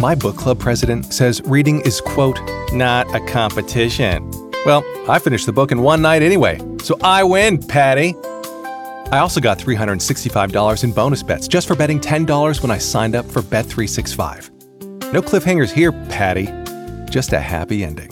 My book club president says reading is, quote, not a competition. Well, I finished the book in one night anyway, so I win, Patty. I also got $365 in bonus bets just for betting $10 when I signed up for Bet365. No cliffhangers here, Patty. Just a happy ending.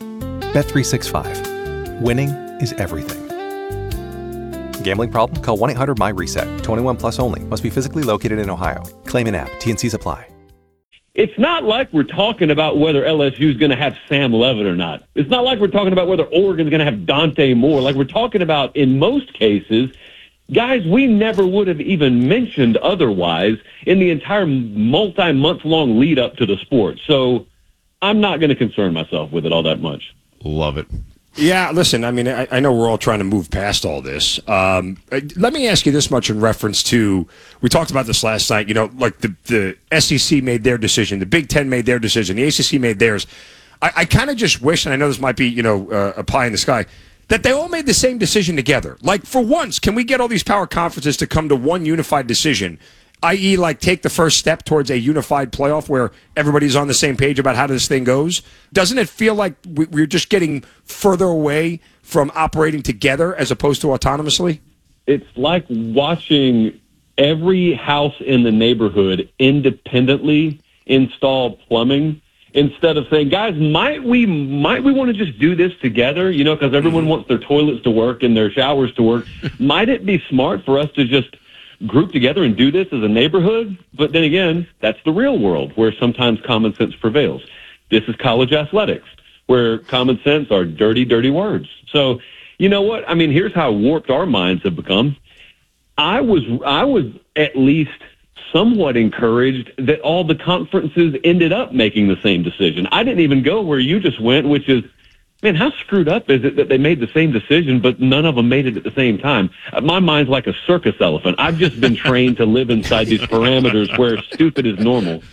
Bet365. Winning is everything. Gambling problem? Call 1-800-MY-RESET. 21 plus only. Must be physically located in Ohio. Claim in app. T&Cs apply. It's not like we're talking about whether LSU is going to have Sam Levitt or not. It's not like we're talking about whether Oregon's going to have Dante Moore. Like we're talking about, in most cases, guys we never would have even mentioned otherwise in the entire multi-month-long lead-up to the sport. So I'm not going to concern myself with it all that much. Love it. Yeah, listen, I mean, I know we're all trying to move past all this. Let me ask you this much in reference to, we talked about this last night, you know, like the SEC made their decision, the Big Ten made their decision, the ACC made theirs. I kind of just wish, and I know this might be, you know, a pie in the sky, that they all made the same decision together. Like, for once, can we get all these power conferences to come to one unified decision, i.e., like, take the first step towards a unified playoff where everybody's on the same page about how this thing goes? Doesn't it feel like we're just getting further away from operating together as opposed to autonomously? It's like watching every house in the neighborhood independently install plumbing instead of saying, guys, might we want to just do this together? You know, because everyone wants their toilets to work and their showers to work. Might it be smart for us to just group together and do this as a neighborhood? But then again, that's the real world where sometimes common sense prevails. This is college athletics where common sense are dirty, dirty words. So, you know what? I mean, here's how warped our minds have become. I was at least somewhat encouraged that all the conferences ended up making the same decision. I didn't even go where you just went, which is, man, how screwed up is it that they made the same decision, but none of them made it at the same time? My mind's like a circus elephant. I've just been trained to live inside these parameters where stupid is normal.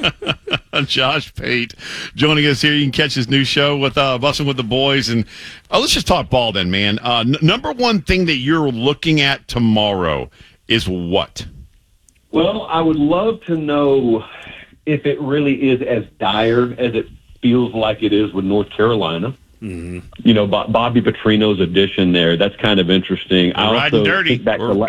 Josh Pate joining us here. You can catch his new show with Bussin' with the Boys. And let's just talk ball then, man. Number one thing that you're looking at tomorrow is what? Well, I would love to know if it really is as dire as it feels like it is with North Carolina. Mm-hmm. You know, Bobby Petrino's addition there, that's kind of interesting. We're riding dirty.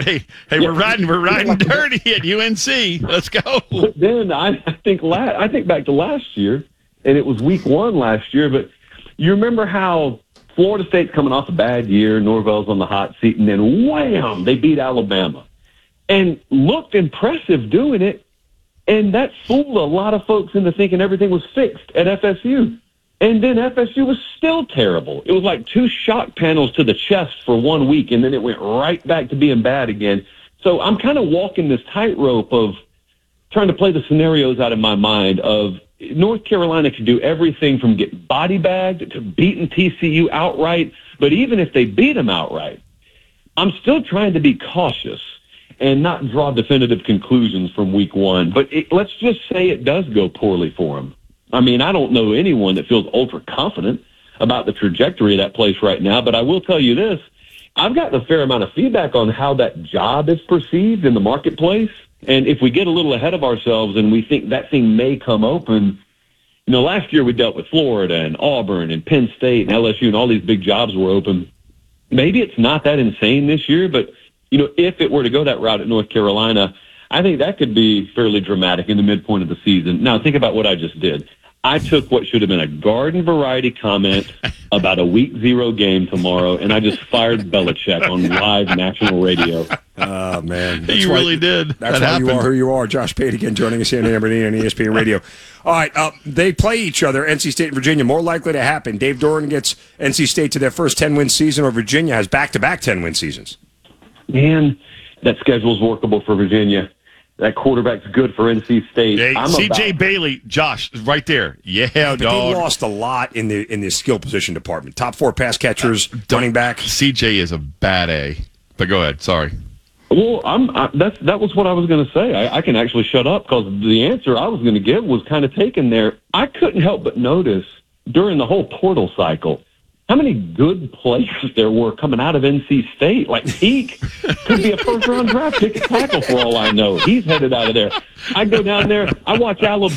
We're riding dirty at UNC. Let's go. But then I think back to last year, and it was week 1 last year, but you remember how Florida State's coming off a bad year, Norvell's on the hot seat, and then wham, they beat Alabama. And looked impressive doing it, and that fooled a lot of folks into thinking everything was fixed at FSU. And then FSU was still terrible. It was like 2 shock panels to the chest for 1 week, and then it went right back to being bad again. So I'm kind of walking this tightrope of trying to play the scenarios out of my mind of North Carolina could do everything from get body bagged to beating TCU outright. But even if they beat them outright, I'm still trying to be cautious and not draw definitive conclusions from week 1. But let's just say it does go poorly for them. I mean, I don't know anyone that feels ultra confident about the trajectory of that place right now, but I will tell you this. I've gotten a fair amount of feedback on how that job is perceived in the marketplace. And if we get a little ahead of ourselves and we think that thing may come open, you know, last year we dealt with Florida and Auburn and Penn State and LSU and all these big jobs were open. Maybe it's not that insane this year, but you know, if it were to go that route at North Carolina, I think that could be fairly dramatic in the midpoint of the season. Now, think about what I just did. I took what should have been a garden variety comment about a week 0 game tomorrow, and I just fired Belichick on live national radio. Oh, man. You really did. That's why you are who you are. Josh Pate again joining us here on Aberdeen on ESPN Radio. All right, they play each other, NC State and Virginia. More likely to happen. Dave Doran gets NC State to their first 10-win season, or Virginia has back-to-back 10-win seasons. Man, that schedule's workable for Virginia. That quarterback's good for NC State. Hey, C.J. Bailey, Josh, right there. Yeah, dog. They lost a lot in the skill position department. Top 4 pass catchers, running back. C.J. is a bad A. But go ahead. Sorry. Well, that was what I was going to say. I can actually shut up because the answer I was going to give was kind of taken there. I couldn't help but notice during the whole portal cycle how many good players there were coming out of NC State. Like, Peak could be a first-round draft pick at tackle for all I know. He's headed out of there. I go down there, I watch Alabama.